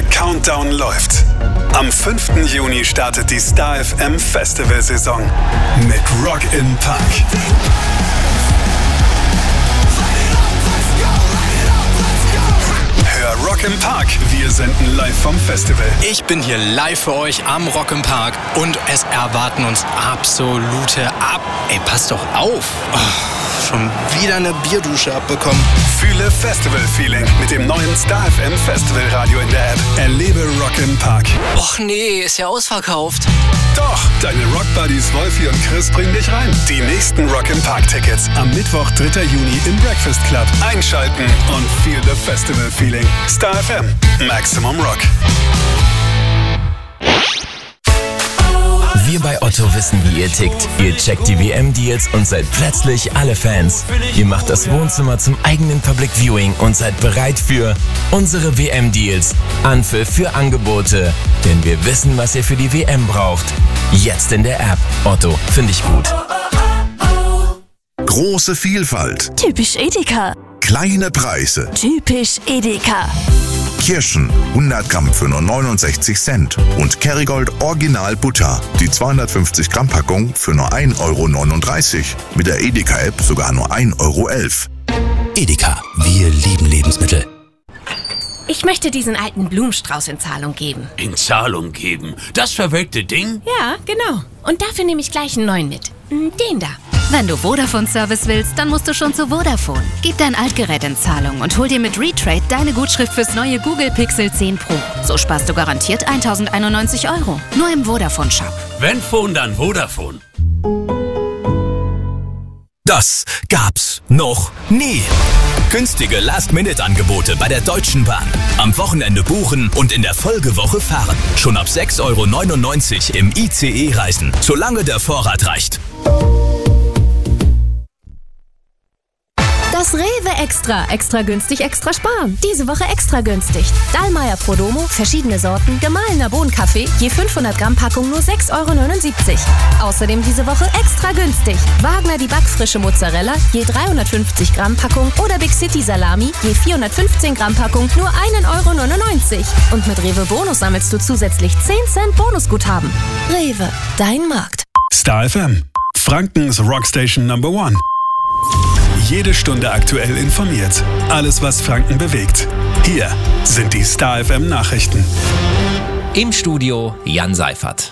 Countdown läuft. Am 5. Juni startet die Star FM Festivalsaison mit Rock im Park. Hör Rock im Park. Wir senden live vom Festival. Ich bin hier live für euch am Rock im Park und es erwarten uns absolute Ey, passt doch auf. Oh, schon wieder eine Bierdusche abbekommen. Fühle Festival-Feeling mit dem neuen Star FM Festival Radio in der App. Erlebe Rock im Park. Och nee, ist ja ausverkauft. Doch, deine Rock-Buddies Wolfi und Chris bringen dich rein. Die nächsten Rock im Park-Tickets am Mittwoch, 3. Juni im Breakfast Club. Einschalten und feel the Festival-Feeling. Star FM, Maximum Rock. Wir bei Otto wissen, wie ihr tickt. Ihr checkt die WM-Deals und seid plötzlich alle Fans. Ihr macht das Wohnzimmer zum eigenen Public Viewing und seid bereit für unsere WM-Deals. Anpfiff für Angebote. Denn wir wissen, was ihr für die WM braucht. Jetzt in der App. Otto, finde ich gut. Große Vielfalt. Typisch Edeka. Kleine Preise. Typisch Edeka. Kirschen 100 Gramm für nur 69 Cent und Kerrygold Original Butter, die 250 Gramm Packung für nur 1,39 €. Mit der Edeka-App sogar nur 1,11 €. Edeka, wir lieben Lebensmittel. Ich möchte diesen alten Blumenstrauß in Zahlung geben. In Zahlung geben? Das verwelkte Ding? Ja, genau. Und dafür nehme ich gleich einen neuen mit. Den da. Wenn du Vodafone-Service willst, dann musst du schon zu Vodafone. Gib dein Altgerät in Zahlung und hol dir mit Retrade deine Gutschrift fürs neue Google Pixel 10 Pro. So sparst du garantiert 1.091 €. Nur im Vodafone-Shop. Wenn Phone, dann Vodafone. Das gab's noch nie. Günstige Last-Minute-Angebote bei der Deutschen Bahn. Am Wochenende buchen und in der Folgewoche fahren. Schon ab 6,99 € im ICE reisen, solange der Vorrat reicht. Das Rewe Extra. Extra günstig, extra sparen. Diese Woche extra günstig. Dallmayr Prodomo, verschiedene Sorten, gemahlener Bohnenkaffee, je 500 Gramm Packung nur 6,79 €. Außerdem diese Woche extra günstig. Wagner die backfrische Mozzarella, je 350 Gramm Packung oder Big City Salami, je 415 Gramm Packung nur 1,99 €. Und mit Rewe Bonus sammelst du zusätzlich 10 Cent Bonusguthaben. Rewe, dein Markt. Star FM, Frankens Rockstation Number 1. Jede Stunde aktuell informiert. Alles, was Franken bewegt. Hier sind die Star FM Nachrichten. Im Studio Jan Seifert.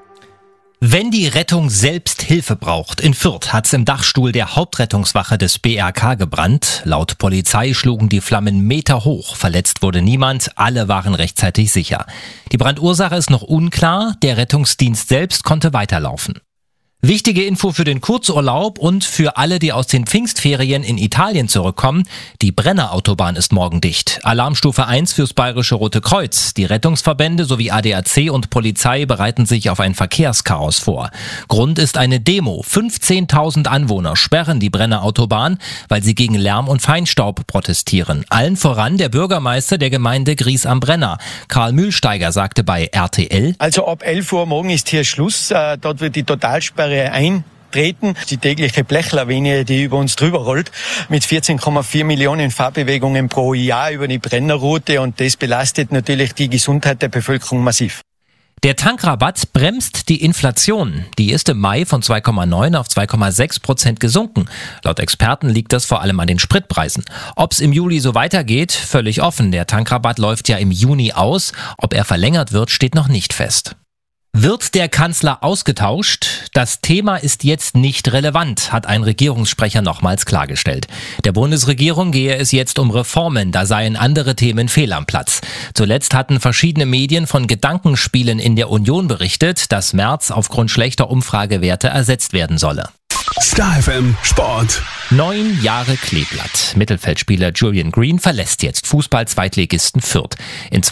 Wenn die Rettung selbst Hilfe braucht. In Fürth hat's im Dachstuhl der Hauptrettungswache des BRK gebrannt. Laut Polizei schlugen die Flammen Meter hoch. Verletzt wurde niemand. Alle waren rechtzeitig sicher. Die Brandursache ist noch unklar. Der Rettungsdienst selbst konnte weiterlaufen. Wichtige Info für den Kurzurlaub und für alle, die aus den Pfingstferien in Italien zurückkommen. Die Brenner-Autobahn ist morgen dicht. Alarmstufe 1 fürs Bayerische Rote Kreuz. Die Rettungsverbände sowie ADAC und Polizei bereiten sich auf ein Verkehrschaos vor. Grund ist eine Demo. 15.000 Anwohner sperren die Brenner-Autobahn, weil sie gegen Lärm und Feinstaub protestieren. Allen voran der Bürgermeister der Gemeinde Gries am Brenner. Karl Mühlsteiger sagte bei RTL: Also ab 11 Uhr morgen ist hier Schluss. Dort wird die Totalsperre eintreten. Die tägliche Blechlawine, die über uns drüber rollt, mit 14,4 Millionen Fahrbewegungen pro Jahr über die Brennerroute, und das belastet natürlich die Gesundheit der Bevölkerung massiv. Der Tankrabatt bremst die Inflation. Die ist im Mai von 2,9 auf 2,6% gesunken. Laut Experten liegt das vor allem an den Spritpreisen. Ob's im Juli so weitergeht, völlig offen. Der Tankrabatt läuft ja im Juni aus. Ob er verlängert wird, steht noch nicht fest. Wird der Kanzler ausgetauscht? Das Thema ist jetzt nicht relevant, hat ein Regierungssprecher nochmals klargestellt. Der Bundesregierung gehe es jetzt um Reformen, da seien andere Themen fehl am Platz. Zuletzt hatten verschiedene Medien von Gedankenspielen in der Union berichtet, dass Merz aufgrund schlechter Umfragewerte ersetzt werden solle. Star FM Sport. 9 Jahre Kleeblatt. Mittelfeldspieler Julian Green verlässt jetzt Fußball-Zweitligisten Fürth. In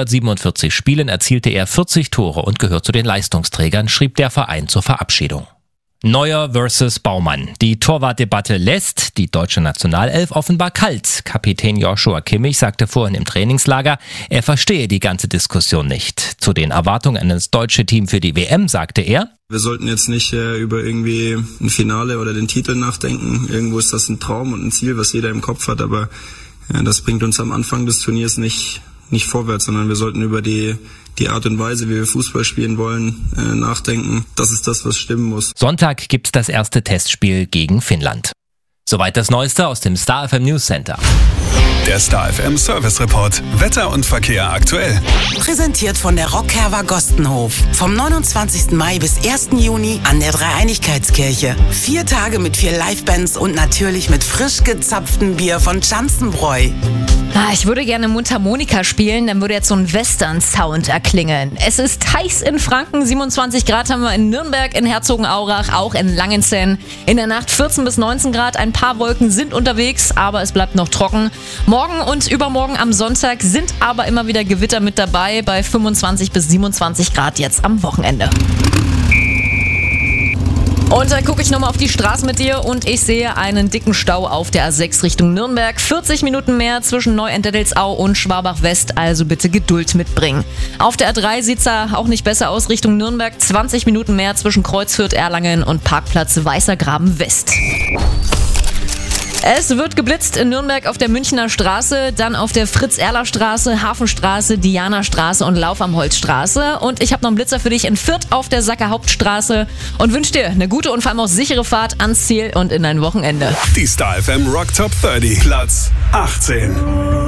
247 Spielen erzielte er 40 Tore und gehört zu den Leistungsträgern, schrieb der Verein zur Verabschiedung. Neuer versus Baumann. Die Torwartdebatte lässt die deutsche Nationalelf offenbar kalt. Kapitän Joshua Kimmich sagte vorhin im Trainingslager, er verstehe die ganze Diskussion nicht. Zu den Erwartungen an das deutsche Team für die WM sagte er: Wir sollten jetzt nicht über irgendwie ein Finale oder den Titel nachdenken. Irgendwo ist das ein Traum und ein Ziel, was jeder im Kopf hat, aber das bringt uns am Anfang des Turniers nicht nicht vorwärts, sondern wir sollten über die Art und Weise, wie wir Fußball spielen wollen, nachdenken. Das ist das, was stimmen muss. Sonntag gibt's das erste Testspiel gegen Finnland. Soweit das Neueste aus dem Star FM News Center. Der Star FM Service Report. Wetter und Verkehr aktuell. Präsentiert von der Rockherber Gostenhof. Vom 29. Mai bis 1. Juni an der Dreieinigkeitskirche. 4 Tage mit 4 Livebands und natürlich mit frisch gezapftem Bier von Schanzenbräu. Ich würde gerne Mundharmonika spielen, dann würde jetzt so ein Western-Sound erklingen. Es ist heiß in Franken, 27 Grad haben wir in Nürnberg, in Herzogenaurach, auch in Langenzenn. In der Nacht 14 bis 19 Grad, ein paar Wolken sind unterwegs, aber es bleibt noch trocken. Morgen und übermorgen am Sonntag sind aber immer wieder Gewitter mit dabei, bei 25 bis 27 Grad jetzt am Wochenende. Und da gucke ich nochmal auf die Straße mit dir und ich sehe einen dicken Stau auf der A6 Richtung Nürnberg. 40 Minuten mehr zwischen Neuendettelsau und Schwabach-West, also bitte Geduld mitbringen. Auf der A3 sieht's da auch nicht besser aus Richtung Nürnberg. 20 Minuten mehr zwischen Kreuzfürth, Erlangen und Parkplatz Weißergraben West. Es wird geblitzt in Nürnberg auf der Münchner Straße, dann auf der Fritz-Erler-Straße, Hafenstraße, Diana-Straße und Lauf am Holzstraße. Und ich habe noch einen Blitzer für dich in Fürth auf der Sacker Hauptstraße und wünsche dir eine gute und vor allem auch sichere Fahrt ans Ziel und in dein Wochenende. Die Star FM Rock Top 30, Platz 18.